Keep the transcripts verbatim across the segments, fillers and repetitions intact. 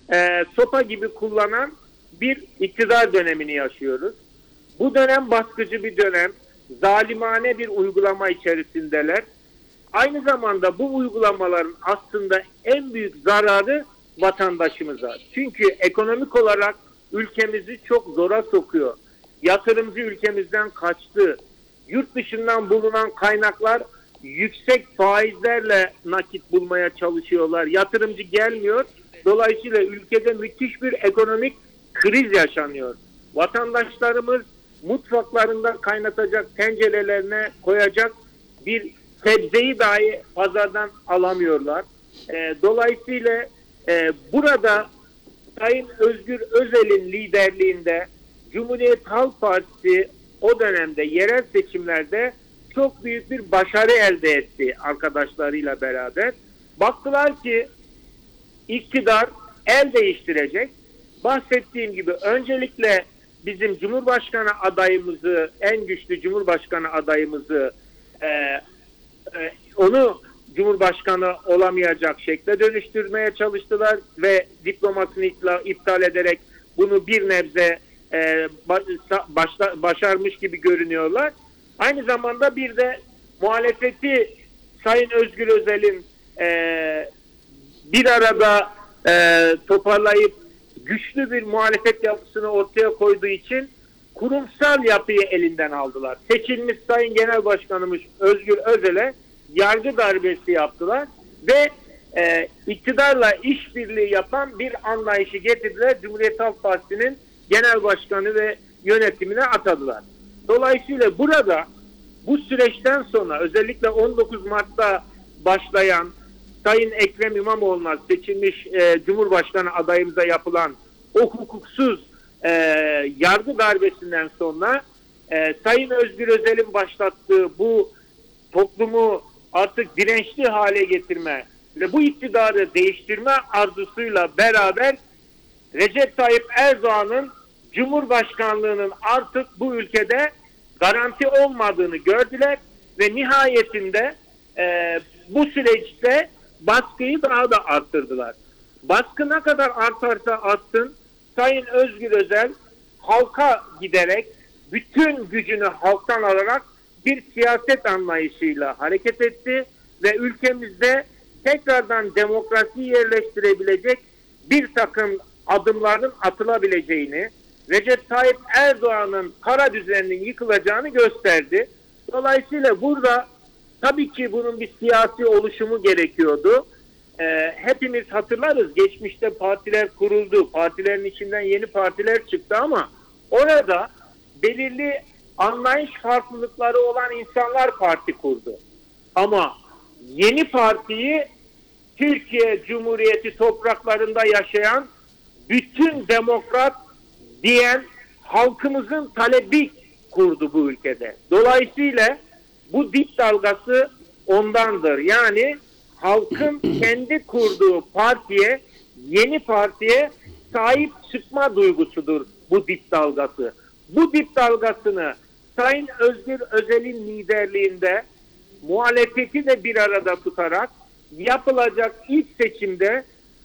e, sopa gibi kullanan bir iktidar dönemini yaşıyoruz. Bu dönem baskıcı bir dönem, zalimane bir uygulama içerisindeler. Aynı zamanda bu uygulamaların aslında en büyük zararı vatandaşımıza. Çünkü ekonomik olarak ülkemizi çok zora sokuyor. Yatırımcı ülkemizden kaçtı. Yurt dışından bulunan kaynaklar yüksek faizlerle nakit bulmaya çalışıyorlar. Yatırımcı gelmiyor. Dolayısıyla ülkede müthiş bir ekonomik kriz yaşanıyor. Vatandaşlarımız mutfaklarında kaynatacak tencerelerine koyacak bir sebzeyi dahi pazardan alamıyorlar. E, dolayısıyla e, burada Sayın Özgür Özel'in liderliğinde Cumhuriyet Halk Partisi o dönemde yerel seçimlerde çok büyük bir başarı elde etti arkadaşlarıyla beraber. Baktılar ki iktidar el değiştirecek. Bahsettiğim gibi öncelikle bizim Cumhurbaşkanı adayımızı, en güçlü Cumhurbaşkanı adayımızı e, e, onu Cumhurbaşkanı olamayacak şekle dönüştürmeye çalıştılar ve diplomasını iptal ederek bunu bir nebze e, başla, başarmış gibi görünüyorlar. Aynı zamanda bir de muhalefeti Sayın Özgür Özel'in e, bir arada e, toparlayıp güçlü bir muhalefet yapısını ortaya koyduğu için kurumsal yapıyı elinden aldılar. Seçilmiş Sayın Genel Başkanımız Özgür Özel'e yargı darbesi yaptılar ve e, iktidarla işbirliği yapan bir anlayışı getirdiler. Cumhuriyet Halk Partisi'nin genel başkanı ve yönetimine atadılar. Dolayısıyla burada bu süreçten sonra özellikle on dokuz Mart'ta başlayan Sayın Ekrem İmamoğlu'na seçilmiş e, Cumhurbaşkanı adayımıza yapılan o hukuksuz e, yargı darbesinden sonra e, Sayın Özgür Özel'in başlattığı bu toplumu artık dirençli hale getirme ve bu iktidarı değiştirme arzusuyla beraber Recep Tayyip Erdoğan'ın Cumhurbaşkanlığının artık bu ülkede garanti olmadığını gördüler ve nihayetinde e, bu süreçte baskıyı daha da arttırdılar. Baskı ne kadar artarsa artsın Sayın Özgür Özel halka giderek bütün gücünü halktan alarak bir siyaset anlayışıyla hareket etti ve ülkemizde tekrardan demokrasiyi yerleştirebilecek bir takım adımların atılabileceğini, Recep Tayyip Erdoğan'ın kara düzeninin yıkılacağını gösterdi. Dolayısıyla burada tabii ki bunun bir siyasi oluşumu gerekiyordu. Ee, hepimiz hatırlarız, geçmişte partiler kuruldu, partilerin içinden yeni partiler çıktı ama orada belirli anlayış farklılıkları olan insanlar parti kurdu. Ama yeni partiyi Türkiye Cumhuriyeti topraklarında yaşayan bütün demokrat diyen halkımızın talebi kurdu bu ülkede. Dolayısıyla bu dip dalgası ondandır. Yani halkın kendi kurduğu partiye, yeni partiye sahip çıkma duygusudur bu dip dalgası. Bu dip dalgasını Sayın Özgür Özel'in liderliğinde muhalefeti de bir arada tutarak yapılacak ilk seçimde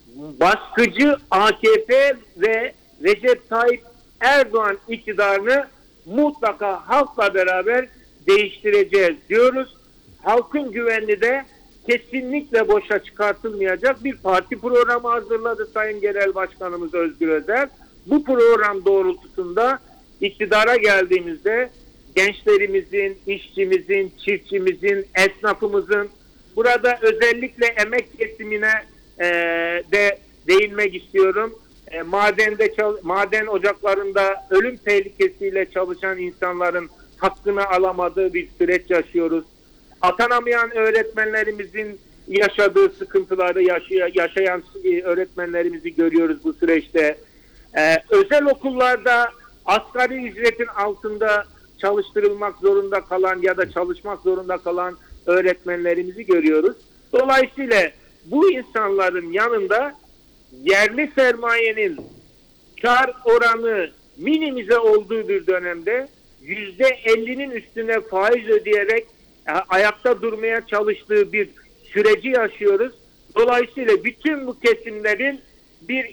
baskıcı A K P ve Recep Tayyip Erdoğan iktidarını mutlaka halkla beraber değiştireceğiz diyoruz. Halkın güvenini de kesinlikle boşa çıkartılmayacak bir parti programı hazırladı Sayın Genel Başkanımız Özgür Özel. Bu program doğrultusunda iktidara geldiğimizde gençlerimizin, işçimizin, çiftçimizin, esnafımızın, burada özellikle emek kesimine e, de değinmek istiyorum. E, madende maden ocaklarında ölüm tehlikesiyle çalışan insanların hakkını alamadığı bir süreç yaşıyoruz. Atanamayan öğretmenlerimizin yaşadığı sıkıntıları yaşay yaşayan öğretmenlerimizi görüyoruz bu süreçte. E, özel okullarda asgari ücretin altında çalıştırılmak zorunda kalan ya da çalışmak zorunda kalan öğretmenlerimizi görüyoruz. Dolayısıyla bu insanların yanında yerli sermayenin kar oranı minimize olduğu bir dönemde yüzde ellinin üstüne faiz ödeyerek ayakta durmaya çalıştığı bir süreci yaşıyoruz. Dolayısıyla bütün bu kesimlerin bir